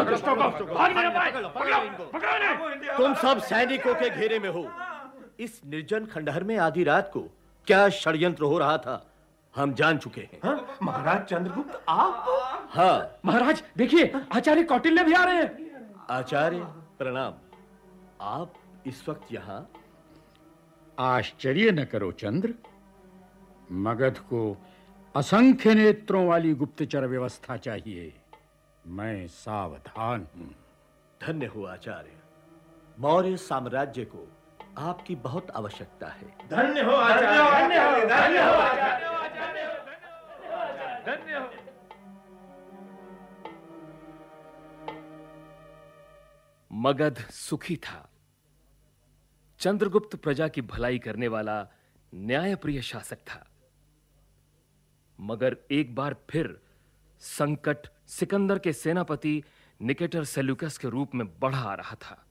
दुष्टों को भाग नहीं पाए। पकड़ो इन्हें। तुम सब सैनिकों के घेरे में हो। इस निर्जन खंडहर में आधी रात को क्या षड्यंत्र हो रहा था हम जान चुके हैं। महाराज चंद्रगुप्त आप? हाँ महाराज देखिए, आचार्य कौटिल्य भी आ रहे हैं। आचार्य प्रणाम। आप इस वक्त यहाँ? आश्चर्य न करो चंद्र, मगध को असंख्य नेत्रों वाली गुप्तचर व्यवस्था चाहिए। मैं सावधान हूं। धन्य हो आचार्य, मौर्य साम्राज्य को आपकी बहुत आवश्यकता है। धन्य हो आचार्य, धन्य हो आचार्य, धन्य हो। मगध सुखी था। चंद्रगुप्त प्रजा की भलाई करने वाला न्यायप्रिय शासक था। मगर एक बार फिर संकट सिकंदर के सेनापति निकेटर सेल्यूकस के रूप में बढ़ा आ रहा था।